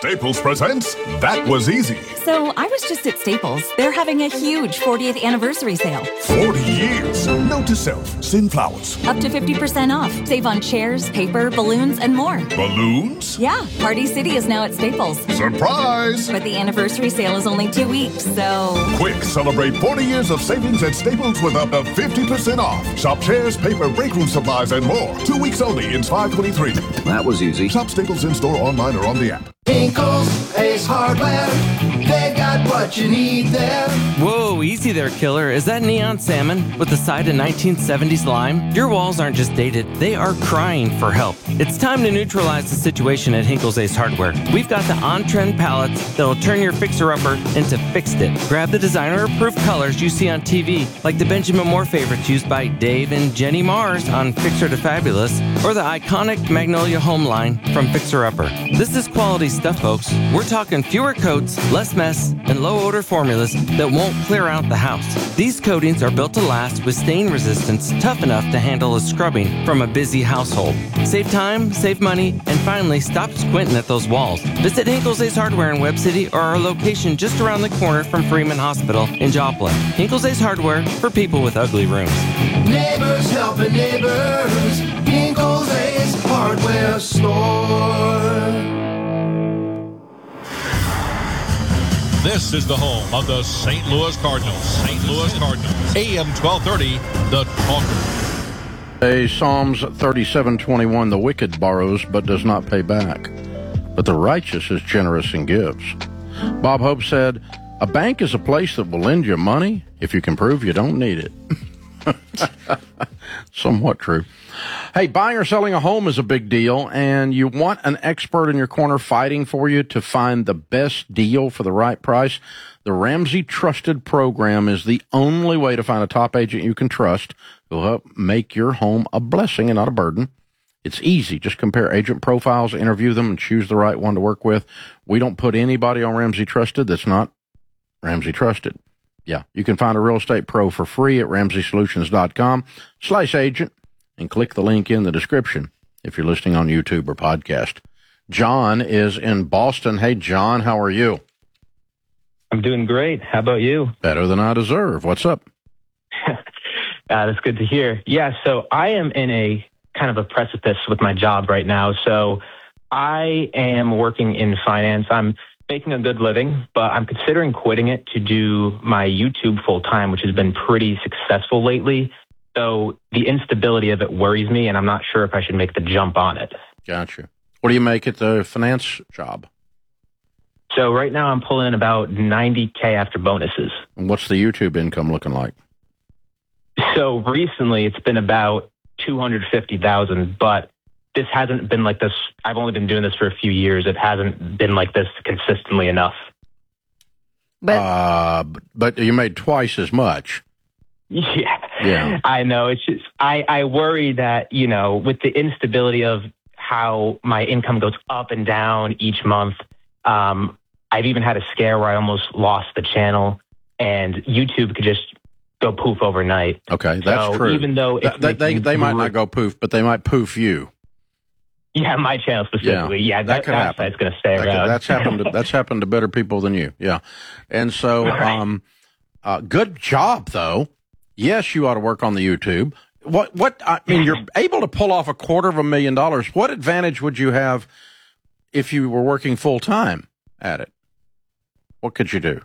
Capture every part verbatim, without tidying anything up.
Staples presents That Was Easy. So I was just at Staples. They're having a huge fortieth anniversary sale. forty years. Note to self, send flowers. Up to fifty percent off. Save on chairs, paper, balloons, and more. Balloons? Yeah, Party City is now at Staples. Surprise! But the anniversary sale is only two weeks, so... Quick, celebrate forty years of savings at Staples with up to fifty percent off. Shop chairs, paper, break room supplies, and more. Two weeks only in five twenty-three. That was easy. Shop Staples in-store, online, or on the app. Hinkle's Ace Hardware, they got what you need there. Whoa, easy there, killer. Is that neon salmon with the side of nineteen seventies lime? Your walls aren't just dated, they are crying for help. It's time to neutralize the situation at Hinkle's Ace Hardware. We've got the on-trend palettes that'll turn your fixer-upper into fixed it. Grab the designer-approved colors you see on T V, like the Benjamin Moore favorites used by Dave and Jenny Mars on Fixer to Fabulous, or the iconic Magnolia Home line from Fixer Upper. This is quality stuff, folks. We're talking fewer coats, less mess, and low-odor formulas that won't clear out the house. These coatings are built to last with stain resistance tough enough to handle a scrubbing from a busy household. Save time, save money, and finally stop squinting at those walls. Visit Hinkle's Ace Hardware in Webb City or our location just around the corner from Freeman Hospital in Joplin. Hinkle's Ace Hardware for people with ugly rooms. Neighbors helping neighbors, Hinkle's Ace Hardware Store. This is the home of the Saint Louis Cardinals. Saint Louis Cardinals. A M twelve thirty, The Talker. A Psalms thirty-seven twenty-one, the wicked borrows but does not pay back, but the righteous is generous and gives. Bob Hope said, a bank is a place that will lend you money if you can prove you don't need it. Somewhat true. Hey, buying or selling a home is a big deal, and you want an expert in your corner fighting for you to find the best deal for the right price. The Ramsey Trusted Program is the only way to find a top agent you can trust who will help make your home a blessing and not a burden. It's easy. Just compare agent profiles, interview them, and choose the right one to work with. We don't put anybody on Ramsey Trusted that's not Ramsey Trusted. Yeah, you can find a real estate pro for free at ramsey solutions dot com slash agent and click the link in the description if you're listening on YouTube or podcast. John is in Boston. Hey, John, how are you? I'm doing great. How about you? Better than I deserve. What's up? uh, that's good to hear. Yeah, so I am in a kind of a precipice with my job right now. So I am working in finance. I'm making a good living, but I'm considering quitting it to do my YouTube full time, which has been pretty successful lately. So the instability of it worries me, and I'm not sure if I should make the jump on it. Gotcha. What do you make at the finance job? So right now I'm pulling in about ninety K after bonuses. And what's the YouTube income looking like? So recently it's been about two hundred fifty thousand, but this hasn't been like this. I've only been doing this for a few years. It hasn't been like this consistently enough. But, uh, but you made twice as much. Yeah, yeah. I know. It's just, I, I worry that, you know, with the instability of how my income goes up and down each month, um, I've even had a scare where I almost lost the channel, and YouTube could just go poof overnight. Okay, that's so true. Even though Th- they they, they might not go poof, but they might poof you. Yeah, my channel specifically. Yeah, yeah that, that could that happen. It's going to stay that around. Could, that's happened. To, that's happened to better people than you. Yeah, and so right. um, uh, good job though. Yes, you ought to work on the YouTube. What? What? I mean, you're able to pull off a quarter of a million dollars. What advantage would you have if you were working full time at it? What could you do?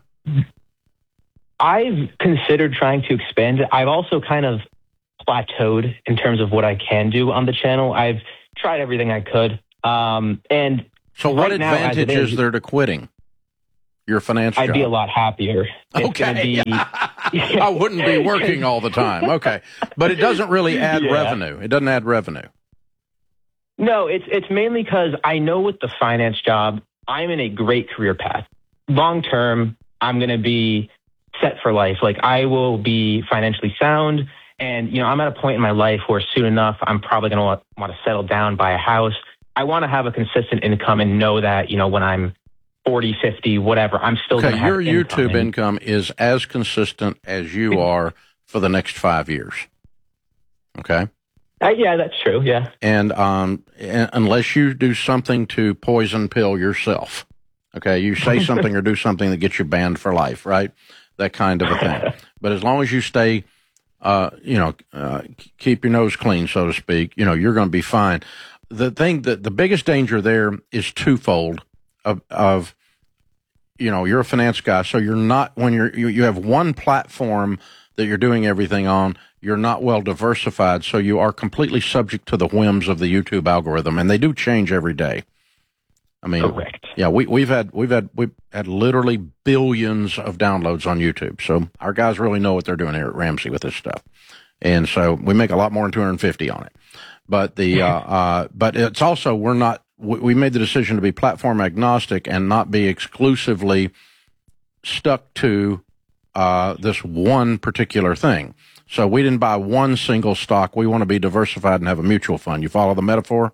I've considered trying to expand it. I've also kind of plateaued in terms of what I can do on the channel. I've tried everything I could. Um, and so what right advantage now, is, is there to quitting your financial I'd job? be a lot happier. It's okay. Be, I wouldn't be working all the time. Okay. But it doesn't really add yeah. revenue. It doesn't add revenue. No, it's it's mainly because I know with the finance job, I'm in a great career path. Long term, I'm going to be set for life. Like, I will be financially sound, and, you know, I'm at a point in my life where soon enough, I'm probably going to want to settle down, buy a house. I want to have a consistent income and know that, you know, when I'm forty, fifty, whatever, I'm still okay, going to have your income. YouTube income is as consistent as you are for the next five years. Okay? Uh, yeah, that's true, yeah. And um, unless you do something to poison pill yourself, Okay, you say something or do something that gets you banned for life, right? That kind of a thing. But as long as you stay, uh, you know, uh, keep your nose clean, so to speak, you know, you're going to be fine. The thing that the biggest danger there is twofold of, of, you know, you're a finance guy, so you're not, when you're, you, you have one platform that you're doing everything on, you're not well diversified, so you are completely subject to the whims of the YouTube algorithm, and they do change every day. I mean, Correct. Yeah, we, we've had we've had we've had literally billions of downloads on YouTube. So our guys really know what they're doing here at Ramsey with this stuff, and so we make a lot more than two hundred fifty on it. But the uh, uh, but it's also we're not we, we made the decision to be platform agnostic and not be exclusively stuck to uh, this one particular thing. So we didn't buy one single stock. We want to be diversified and have a mutual fund. You follow the metaphor?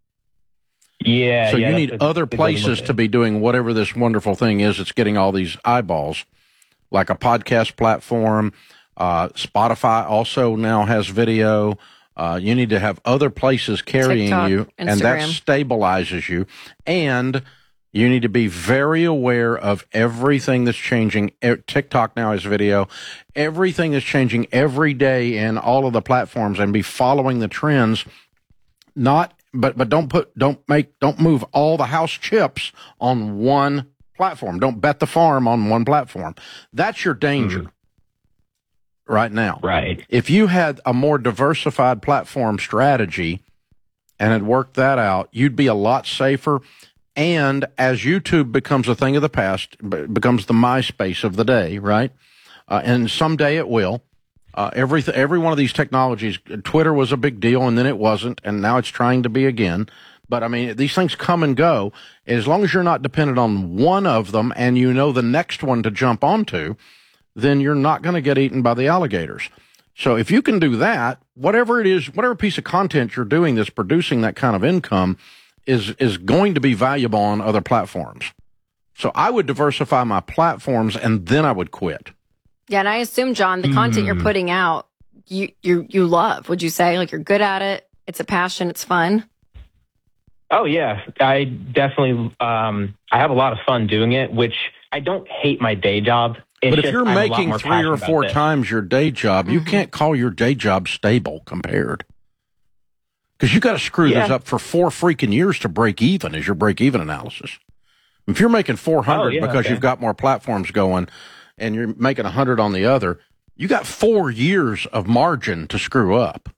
Yeah. So yeah, you that's need a- other that's a good way to places look to at be doing whatever this wonderful thing is that's getting all these eyeballs, like a podcast platform. Uh, Spotify also now has video. Uh, you need to have other places carrying TikTok, you, and that Instagram. stabilizes you. And you need to be very aware of everything that's changing. E- TikTok now has video. Everything is changing every day in all of the platforms, and be following the trends. Not, but but don't put, don't make, don't move all the house chips on one platform. Don't bet the farm on one platform. That's your danger mm-hmm. right now. Right. If you had a more diversified platform strategy and had worked that out, you'd be a lot safer. And as YouTube becomes a thing of the past, b- becomes the MySpace of the day, right? Uh, and someday it will. Uh, every, th- every one of these technologies, Twitter was a big deal, and then it wasn't, and now it's trying to be again. But, I mean, these things come and go. As long as you're not dependent on one of them and you know the next one to jump onto, then you're not going to get eaten by the alligators. So if you can do that, whatever it is, whatever piece of content you're doing that's producing that kind of income is is going to be valuable on other platforms. So I would diversify my platforms, and then I would quit. Yeah, and I assume, John, the content Mm. you're putting out, you you you love. Would you say, like, you're good at it? It's a passion. It's fun. Oh yeah, I definitely. Um, I have a lot of fun doing it, which I don't hate my day job. It's But if just you're I'm a lot making more three passionate or about four this. times your day job, you Mm-hmm. can't call your day job stable compared. Because you got to screw this Yeah. up for four freaking years to break even as your break even analysis. If you're making four hundred Oh, yeah, because okay. you've got more platforms going and you're making one hundred on the other, you got four years of margin to screw up.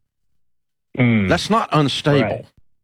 Mm. That's not unstable. Right.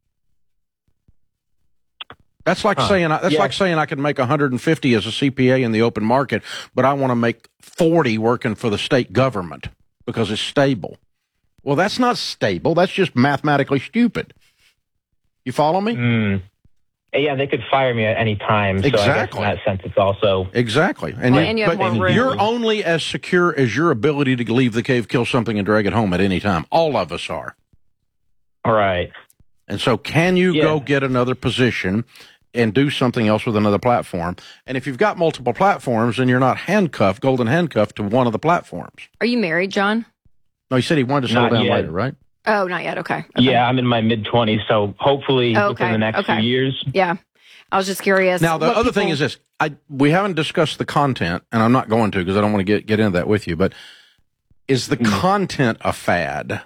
That's like Huh. saying that's Yeah. like saying I can make one hundred fifty as a C P A in the open market, but I want to make forty working for the state government because it's stable. Well, that's not stable. That's just mathematically stupid. You follow me? Mm. Yeah, they could fire me at any time. So I guess Exactly. in that sense, it's also Exactly. And, Well, you, and you have but more room. you're only as secure as your ability to leave the cave, kill something, and drag it home at any time. All of us are. all right. And so can you Yeah. go get another position and do something else with another platform? And if you've got multiple platforms, then you're not handcuffed, golden handcuffed to one of the platforms. Are you married, John? No, he said he wanted to settle Not down yet. later, right? Oh, not yet. Okay. okay. Yeah, I'm in my mid twenties, so hopefully Oh, within okay, the next okay. few years. Yeah. I was just curious. Now, the what other thing people- is this. I we haven't discussed the content, and I'm not going to because I don't want to get, get into that with you, but is the Mm. content a fad?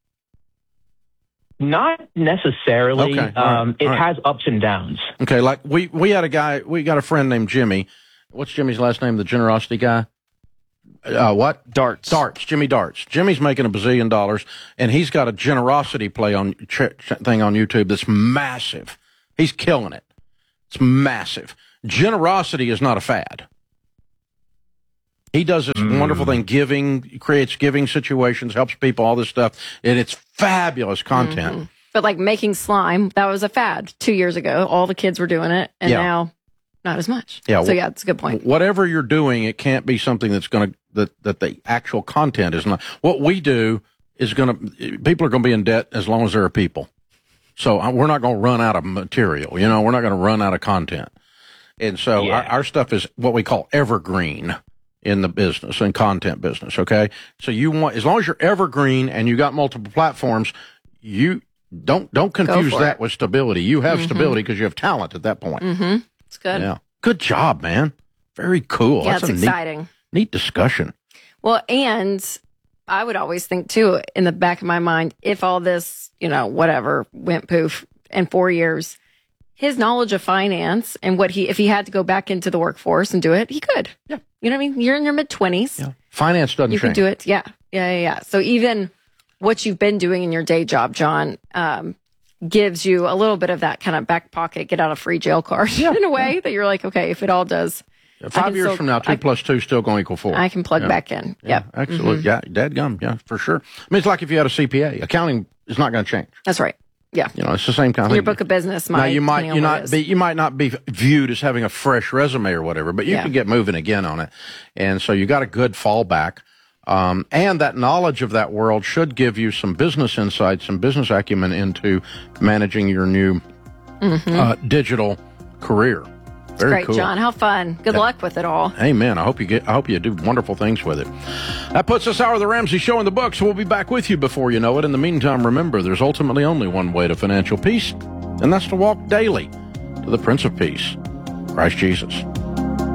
Not necessarily. Okay, all right, Um, it all right. has ups and downs. Okay, like we, we had a guy, we got a friend named Jimmy. What's Jimmy's last name? The generosity guy? Uh, what? Darts. Darts. Jimmy Darts. Jimmy's making a bazillion dollars, and he's got a generosity play on ch- ch- thing on YouTube that's massive. He's killing it. It's massive. Generosity is not a fad. He does this wonderful thing, giving, creates giving situations, helps people, all this stuff, and it's fabulous content. Mhm. But like making slime, that was a fad two years ago. All the kids were doing it, and Yeah. now not as much. Yeah, So well- yeah, it's a good point. Whatever you're doing, it can't be something that's going to that that the actual content is not. What we do is going to people are going to be in debt as long as there are people. So uh, we're not going to run out of material. You know, we're not going to run out of content. And so Yeah. our, our stuff is what we call evergreen in the business and content business. Okay, so you want as long as you're evergreen and you got multiple platforms, you don't don't confuse for that it. with stability. You have stability because you have talent at that point. Mm-hmm. It's good. Yeah. Good job, man. Very cool. Yeah, That's it's a exciting. Neat, neat discussion. Well, and I would always think, too, in the back of my mind, if all this, you know, whatever, went poof in four years, his knowledge of finance and what he, if he had to go back into the workforce and do it, he could. Yeah. You know what I mean? You're in your mid-twenties. Yeah. Finance doesn't You change. can do it. Yeah. Yeah, yeah, yeah. So even what you've been doing in your day job, John, um, gives you a little bit of that kind of back pocket, get out of free jail card Yeah. in a way yeah. that you're like, okay, if it all does. Yeah, Five years still, from now, two I, plus two still going to equal four. I can plug yeah. back in. Yeah, Yep. absolutely. Mm-hmm. Yeah, dadgum. Yeah, for sure. I mean, it's like if you had a C P A. Accounting is not going to change. That's right. Yeah. You know, it's the same kind of Your thing. book of business might. Now, you might, you not not be, you might not be viewed as having a fresh resume or whatever, but you yeah. can get moving again on it. And so you got a good fallback. Um, and that knowledge of that world should give you some business insight, some business acumen into managing your new mm-hmm. uh, digital career. Very Great, cool. John. How fun. Good yeah. luck with it all. Amen. I hope you get, I hope you do wonderful things with it. That puts this hour of the Ramsey Show in the books. We'll be back with you before you know it. In the meantime, remember, there's ultimately only one way to financial peace, and that's to walk daily to the Prince of Peace, Christ Jesus.